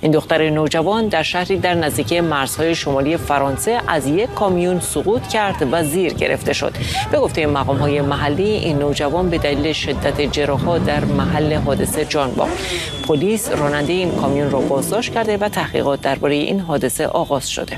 این دختر نوجوان در شهری در نزدیکی مرزهای شمالی فرانسه از یک کامیون سقوط کرد و زیر گرفته شد. به گفته مقام‌های محلی این نوجوان به دلیل شدت جراحات در محل حادثه جان باخت. پلیس راننده این کامیون را بازداشت کرده و تحقیقات درباره این حادثه آغاز شده.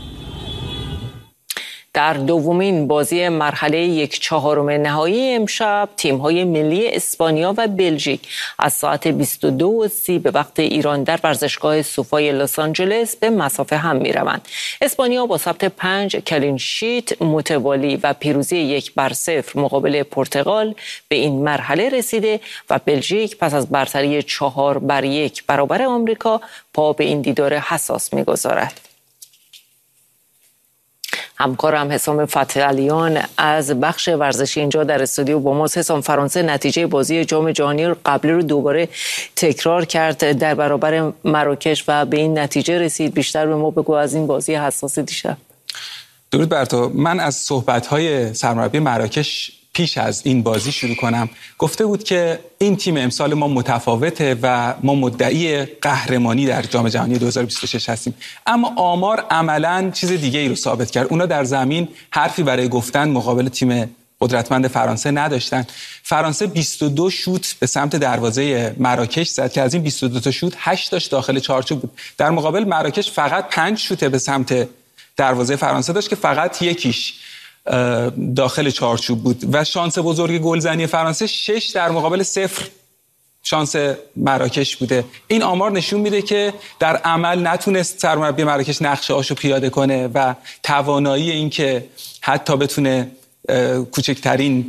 در دومین بازی مرحله 1/4 نهایی امشب تیم‌های ملی اسپانیا و بلژیک از ساعت 22:30 به وقت ایران در ورزشگاه سوفای لس آنجلس به مصاف هم می‌روند. اسپانیا با ثبت 5 کلین شیت متوالی و پیروزی 1-0 مقابل پرتغال به این مرحله رسیده و بلژیک پس از برتری 4-1 برابر آمریکا پا به این دیدار حساس می‌گذارد. همکارم حسام فتحعلیان از بخش ورزشی اینجا در استودیو با ماست. حسام، فرانسه نتیجه بازی جام جهانی قبلی رو دوباره تکرار کرد در برابر مراکش و به این نتیجه رسید. بیشتر به ما بگو از این بازی حساس دیشب. درود بر تو. من از صحبت‌های سرمربی مراکش پیش از این بازی شروع کنم. گفته بود که این تیم امسال ما متفاوته و ما مدعی قهرمانی در جام جهانی 2026 هستیم، اما آمار عملاً چیز دیگه ای رو ثابت کرد. اونا در زمین حرفی برای گفتن مقابل تیم قدرتمند فرانسه نداشتن. فرانسه 22 شوت به سمت دروازه مراکش زد که از این 22 تا شوت 8 تاش داخل چارچوب بود. در مقابل مراکش فقط 5 شوت به سمت دروازه فرانسه داشت که فقط یکیش داخل چارچوب بود و شانس بزرگ گلزنی فرانسه 6 در مقابل 0 شانس مراکش بوده. این آمار نشون میده که در عمل نتونست سرمربی مراکش نقشه هاشو پیاده کنه و توانایی این که حتی بتونه کوچکترین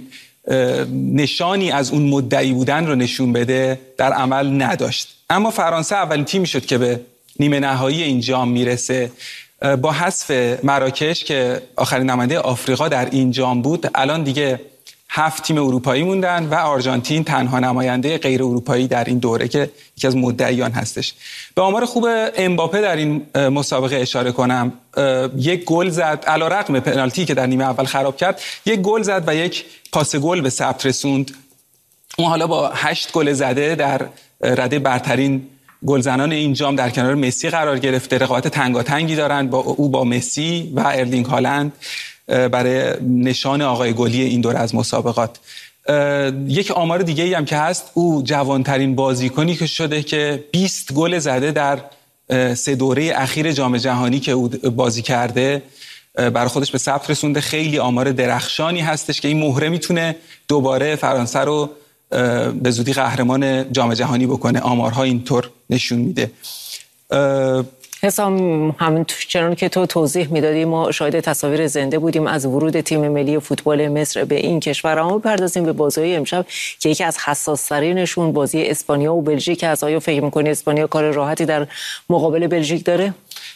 نشانی از اون مدعی بودن رو نشون بده در عمل نداشت. اما فرانسه اولین تیمی شد که به نیمه نهایی این جام میرسه. با حذف مراکش که آخرین نماینده آفریقا در این جام بود، الان دیگه 7 تیم اروپایی موندن و آرژانتین تنها نماینده غیر اروپایی در این دوره که یکی از مدعیان هستش. به آمار خوب امباپه در این مسابقه اشاره کنم. 1 گل زد، علیرغم پنالتی که در نیمه اول خراب کرد، 1 گل زد و 1 پاس گل به ثبت رسوند. اون حالا با 8 گل زده در رده برترین گلزنان این جام در کنار مسی قرار گرفته. رقابت تنگاتنگی دارن با مسی و ارلینگ هالند برای نشان آقای گلی این دوره از مسابقات. یک آمار دیگه هم که هست، او جوانترین بازیکنی که شده که 20 گل زده در 3 دوره اخیر جام جهانی که او بازی کرده برای خودش به ثبت رسونده. خیلی آمار درخشانی هستش که این مهره میتونه دوباره فرانسه رو به زودی قهرمان جام جهانی بکنه. آمارها اینطور نشون میده. حسام، همون چنان که تو توضیح میدادی ما شاهد تصاویر زنده بودیم از ورود تیم ملی فوتبال مصر به این کشور. اما بپردازیم به بازی امشب که یکی از حساس‌ترینشون بازی اسپانیا و بلژیک است. آیا فکر می‌کنی اسپانیا کار راحتی در مقابل بلژیک داره؟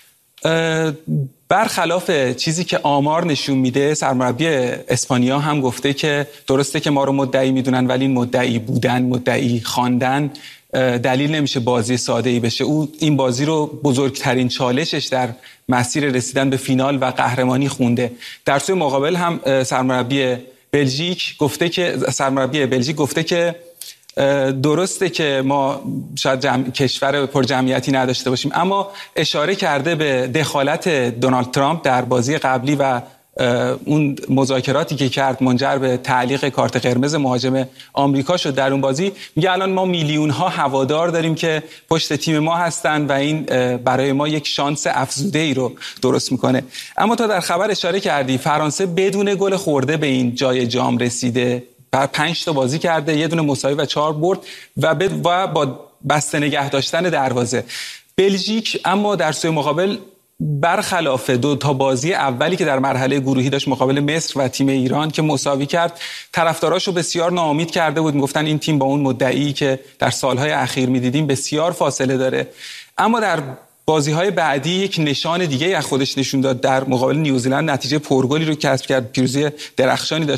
برخلاف چیزی که آمار نشون میده، سرمربی اسپانیا هم گفته که درسته که ما رو مدعی میدونن، ولی این مدعی بودن، مدعی خواندن دلیل نمیشه بازی ساده‌ای بشه. او این بازی رو بزرگترین چالشش در مسیر رسیدن به فینال و قهرمانی خونده. در سوی مقابل هم سرمربی بلژیک گفته که درسته که ما شاید کشور پرجمعیتی نداشته باشیم، اما اشاره کرده به دخالت دونالد ترامپ در بازی قبلی و اون مذاکراتی که کرد منجر به تعلیق کارت قرمز مهاجم آمریکا شد در اون بازی. میگه الان ما میلیون ها هوادار داریم که پشت تیم ما هستن و این برای ما یک شانس افزوده ای رو درست میکنه. اما تا در خبر اشاره کردی، فرانسه بدون گل خورده به این جای جام رسیده. بر 5 تا بازی کرده، 1 دونه مساوی و 4 برد و با بسته نگه داشتن دروازه. بلژیک اما در سوی مقابل برخلاف 2 تا بازی اولی که در مرحله گروهی داشت مقابل مصر و تیم ایران که مساوی کرد، طرفداراشو بسیار ناامید کرده بود. میگفتن این تیم با اون مدعی که در سالهای اخیر میدیدیم بسیار فاصله داره. اما در بازی‌های بعدی یک نشان دیگه از خودش نشون داد. در مقابل نیوزیلند نتیجه پرگلی رو کسب کرد، پیروزی درخشانی داشت.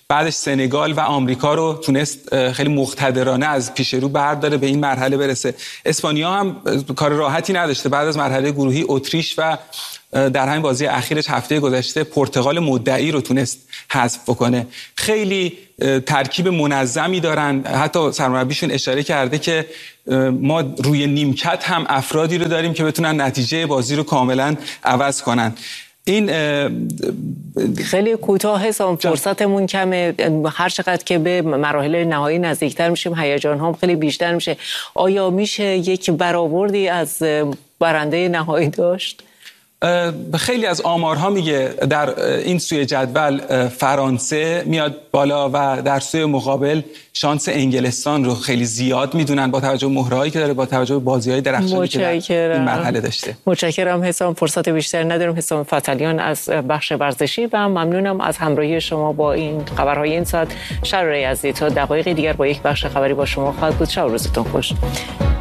بعدش سنگال و آمریکا رو تونست خیلی مقتدرانه از پیش رو برداره به این مرحله برسه. اسپانیا هم کار راحتی نداشته. بعد از مرحله گروهی اتریش و در همین بازی اخیرش هفته گذشته پرتغال مدعی رو تونست حذف بکنه. خیلی ترکیب منظمی دارن. حتی سرمربیشون اشاره کرده که ما روی نیمکت هم افرادی رو داریم که بتونن نتیجه بازی رو کاملا عوض کنن. این خیلی کوتاه حسام، فرصتمون کمه. هر چقدر که به مراحل نهایی نزدیکتر میشیم هیجان هم خیلی بیشتر میشه. آیا میشه یک برآوردی از برنده نهایی داشت؟ خیلی از آمارها میگه در این سوی جدول فرانسه میاد بالا و در سوی مقابل شانس انگلستان رو خیلی زیاد میدونن با توجه به مهرهایی که داره، با توجه به بازی‌های درخشانی که در این مرحله داشته. متشکرم حسام، فرصت بیشتر نداریم. حسام فتلیان از بخش ورزشی و ممنونم از همراهی شما با این خبرهای این ساعت. شب عزیزی، تا دقایق دیگر با یک بخش خبری با شما خواهد بود. شب روزتون خوش.